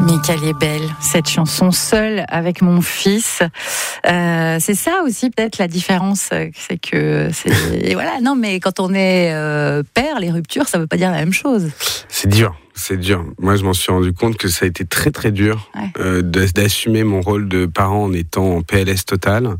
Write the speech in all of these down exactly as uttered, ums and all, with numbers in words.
Mais qu'elle est belle, cette chanson, Seule avec mon fils. Euh, c'est ça aussi peut-être la différence, c'est que c'est et voilà. Non, mais quand on est euh, père, les ruptures, ça veut pas dire la même chose. C'est dur, c'est dur. Moi, je m'en suis rendu compte que ça a été très très dur ouais. euh, d'assumer mon rôle de parent en étant en P L S total.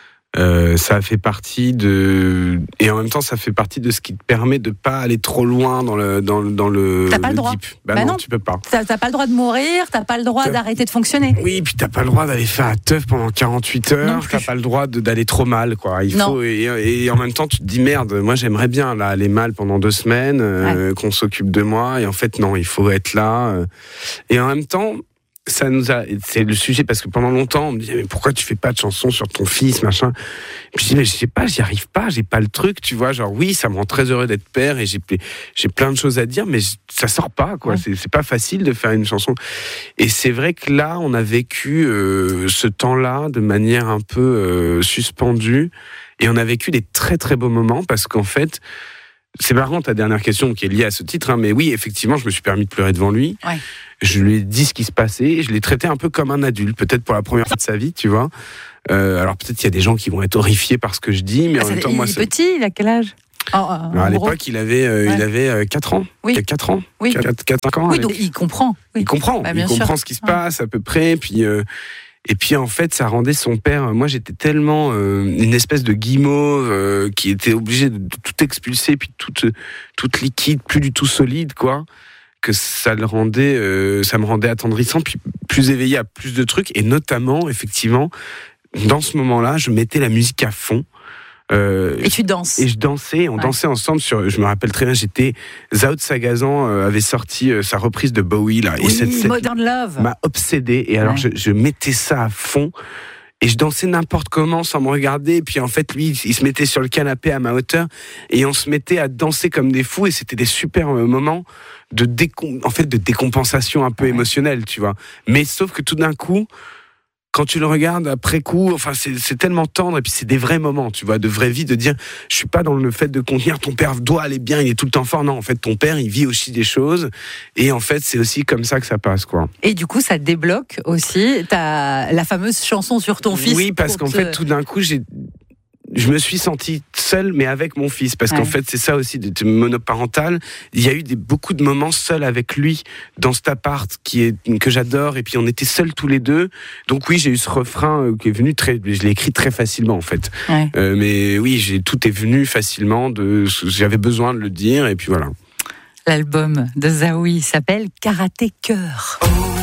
Euh, ça fait partie de et en même temps ça fait partie de ce qui te permet de pas aller trop loin dans le dans le dans le. T'as pas le, le droit. Deep. Bah, bah non, non, tu peux pas. T'as, t'as pas le droit de mourir, t'as pas le droit t'as... d'arrêter de fonctionner. Oui, puis t'as pas le droit d'aller faire la teuf pendant quarante-huit heures. T'as pas le droit de, d'aller trop mal, quoi. Il non. faut et, et en même temps tu te dis merde. Moi j'aimerais bien là aller mal pendant deux semaines, euh, ouais. qu'on s'occupe de moi et en fait non, il faut être là. Euh, et en même temps. Ça nous a, c'est le sujet parce que pendant longtemps on me disait mais pourquoi tu fais pas de chansons sur ton fils machin. Et puis je dis mais je sais pas, j'y arrive pas, j'ai pas le truc, tu vois, genre oui ça me rend très heureux d'être père et j'ai j'ai plein de choses à dire mais ça sort pas quoi, ouais. c'est c'est pas facile de faire une chanson. Et c'est vrai que là on a vécu euh, ce temps-là de manière un peu euh, suspendue et on a vécu des très très beaux moments parce qu'en fait c'est marrant ta dernière question qui est liée à ce titre, hein, mais oui, effectivement, je me suis permis de pleurer devant lui. Ouais. Je lui ai dit ce qui se passait, je l'ai traité un peu comme un adulte, peut-être pour la première fois de sa vie, tu vois. Euh, alors peut-être qu'il y a des gens qui vont être horrifiés par ce que je dis, mais ah, en même temps, il moi, est c'est... petit, il a quel âge? Oh, alors, à l'époque, gros. il avait, euh, ouais. il avait euh, quatre ans. Oui. quatre ans. Oui. quatre, quatre, cinq ans. Oui, donc il comprend. Oui. Il comprend. Bah, il comprend sûr. ce qui se passe à peu près, puis. Euh, Et puis en fait, ça rendait son père. Moi, j'étais tellement euh, une espèce de guimauve euh, qui était obligé de tout expulser, puis toute toute liquide, plus du tout solide, quoi. Que ça le rendait, euh, ça me rendait attendrissant, puis plus éveillé à plus de trucs, et notamment, effectivement, dans ce moment-là, je mettais la musique à fond. Euh, et tu danses. Et je dansais, on ouais. dansait ensemble sur. Je me rappelle très bien, j'étais. Zao de Sagazan euh, avait sorti euh, sa reprise de Bowie là. Oui, et cette, cette Modern Love m'a obsédé. Et alors ouais. je, je mettais ça à fond. Et je dansais n'importe comment sans me regarder. Et puis en fait, lui, il se mettait sur le canapé à ma hauteur. Et on se mettait à danser comme des fous. Et c'était des super moments de, décom... en fait, de décompensation un peu ouais. émotionnelle, tu vois. Mais sauf que tout d'un coup. Quand tu le regardes après coup, enfin c'est, c'est tellement tendre et puis c'est des vrais moments, tu vois, de vraie vie, de dire, je suis pas dans le fait de contenir ton père doit aller bien, il est tout le temps fort. Non, en fait, ton père, il vit aussi des choses et en fait, c'est aussi comme ça que ça passe, quoi. Et du coup, ça débloque aussi ta la fameuse chanson sur ton fils. Oui, parce qu'en te... fait, tout d'un coup, j'ai je me suis senti seul, mais avec mon fils, parce ouais. qu'en fait, c'est ça aussi, d'être monoparental. Il y a eu des, beaucoup de moments seuls avec lui dans cet appart qui est que j'adore, et puis on était seuls tous les deux. Donc oui, j'ai eu ce refrain euh, qui est venu très, je l'ai écrit très facilement en fait. Ouais. Euh, mais oui, j'ai tout est venu facilement. De, j'avais besoin de le dire, et puis voilà. L'album de Zaoui s'appelle Karaté Cœur. Oh.